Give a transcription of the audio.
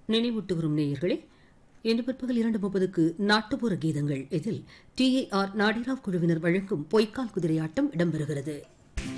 நினைவூட்டுகிறோம் நேயர்களே, இன்று பிற்பகல் 2:30க்கு நாட்டுப்புற கீதங்கள். இதில் TAR நாடிராவ் குழுவினர் வழங்கும் பொய்க்கால் குதிரையாட்டம் இடம்பெறுகிறது.